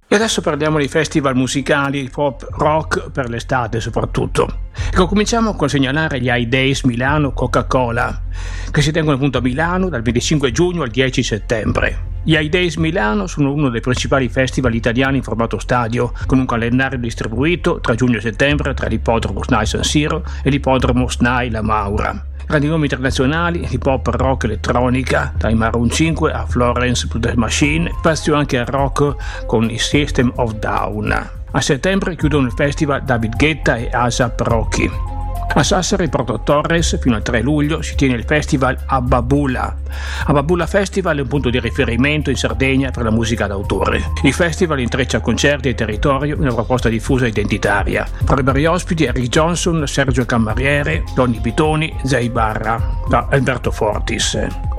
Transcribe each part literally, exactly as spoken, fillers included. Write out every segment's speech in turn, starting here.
E adesso parliamo dei festival musicali pop rock per l'estate soprattutto. Ecco, cominciamo con segnalare gli High Days Milano Coca-Cola, che si tengono appunto a Milano dal venticinque giugno al dieci settembre. Gli High Days Milano sono uno dei principali festival italiani in formato stadio, con un calendario distribuito tra giugno e settembre tra l'ippodromo S N A I San Siro e l'ippodromo S N A I La Maura. Grandi nomi internazionali di pop, rock, elettronica, dai Maroon cinque a Florence and the Machine, spazio anche al rock con il System of Down. A settembre chiudono il festival David Guetta e A$ap Rocky. A Sassari, Porto Torres, fino al tre luglio si tiene il festival Abbabula. Abbabula Festival è un punto di riferimento in Sardegna per la musica d'autore. Il festival intreccia concerti e territorio in una proposta diffusa e identitaria. Tra i vari ospiti Eric Johnson, Sergio Camariere, Tony Pitoni, Zay Barra, da Alberto Fortis.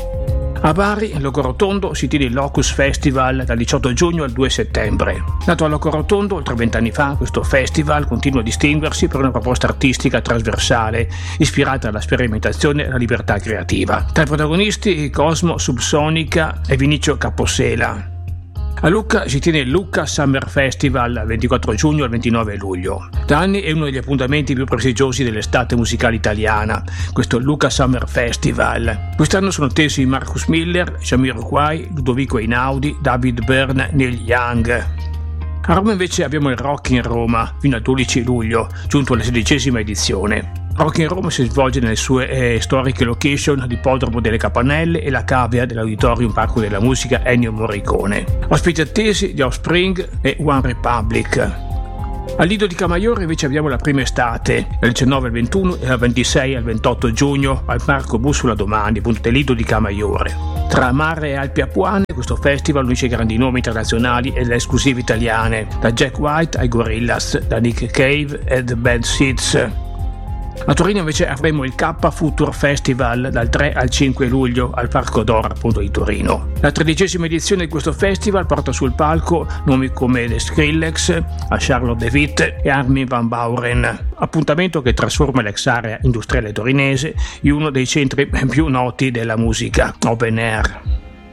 A Bari, in Locorotondo, si tiene il Locus Festival dal diciotto giugno al due settembre. Nato a Locorotondo oltre vent'anni fa, questo festival continua a distinguersi per una proposta artistica trasversale, ispirata alla sperimentazione e alla libertà creativa. Tra i protagonisti Cosmo Subsonica e Vinicio Capossela. A Lucca si tiene il Lucca Summer Festival dal ventiquattro giugno al ventinove luglio. Da anni è uno degli appuntamenti più prestigiosi dell'estate musicale italiana, questo Lucca Summer Festival. Quest'anno sono attesi Marcus Miller, Jamiroquai, Ludovico Einaudi, David Byrne, Neil Young. A Roma invece abbiamo il Rock in Roma fino al dodici luglio, giunto alla sedicesima edizione. Rock in Roma si svolge nelle sue eh, storiche location l'Ippodromo delle Capanelle e la cavea dell'Auditorium Parco della Musica Ennio Morricone. Ospiti attesi di Offspring e One Republic. Al Lido di Camaiore invece abbiamo la prima estate, dal diciannove al ventuno e dal ventisei al ventotto giugno al Parco Bussola Domani, appunto del Lido di Camaiore. Tra mare e Alpi Apuane questo festival unisce grandi nomi internazionali e le esclusive italiane, da Jack White ai Gorillaz, da Nick Cave e The Bad Seeds. A Torino invece avremo il K Future Festival dal tre al cinque luglio al Parco d'Oro appunto di Torino. La tredicesima edizione di questo festival porta sul palco nomi come The Skrillex, a Charlotte De Witt e Armin van Buuren, appuntamento che trasforma l'ex area industriale torinese in uno dei centri più noti della musica open air.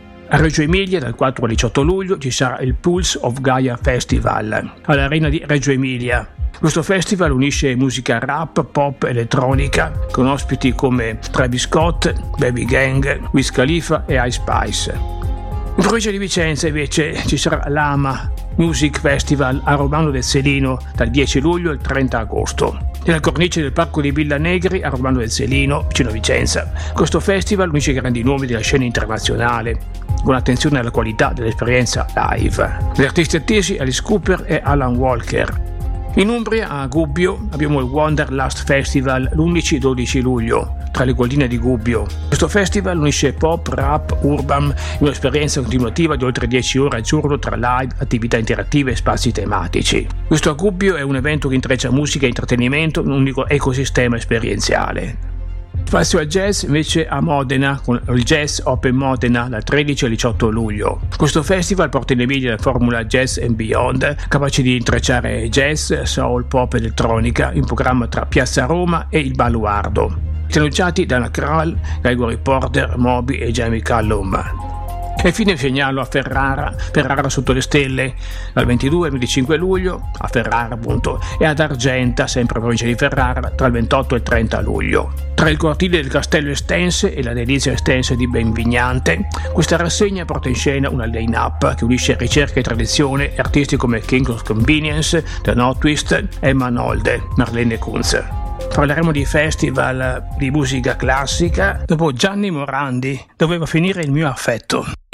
A Reggio Emilia dal quattro al diciotto luglio ci sarà il Pulse of Gaia Festival all'Arena di Reggio Emilia. Questo festival unisce musica rap, pop, elettronica con ospiti come Travis Scott, Baby Gang, Wiz Khalifa e Ice Spice. In provincia di Vicenza invece ci sarà l'Ama Music Festival a Romano del Selino dal dieci luglio al trenta agosto. Nella cornice del Parco di Villa Negri a Romano del Selino, vicino a Vicenza, questo festival unisce grandi nomi della scena internazionale, con attenzione alla qualità dell'esperienza live. Gli artisti attesi Alice Cooper e Alan Walker. In Umbria, a Gubbio, abbiamo il Wanderlust Festival l'undici e dodici luglio, tra le colline di Gubbio. Questo festival unisce pop, rap, urban in un'esperienza continuativa di oltre dieci ore al giorno tra live, attività interattive e spazi tematici. Questo a Gubbio è un evento che intreccia musica e intrattenimento in un unico ecosistema esperienziale. Spazio al jazz invece a Modena con il Jazz Open Modena dal tredici al diciotto luglio. Questo festival porta in Emilia la formula Jazz and Beyond, capace di intrecciare jazz, soul, pop e elettronica in programma tra Piazza Roma e il Baluardo. Annunciati Dana Krall, Gregory Porter, Moby e Jamie Cullum. E infine segnalo a Ferrara, Ferrara sotto le stelle, dal ventidue al venticinque luglio, a Ferrara appunto, e ad Argenta, sempre provincia di Ferrara, tra il ventotto e il trenta luglio. Tra il cortile del Castello Estense e la delizia Estense di Benvignante, questa rassegna porta in scena una line-up che unisce ricerca e tradizione e artisti come King of Convenience, The Not Twist, Emma Nolde, Marlene Kunz. Parleremo di festival di musica classica dopo Gianni Morandi, doveva finire il mio affetto.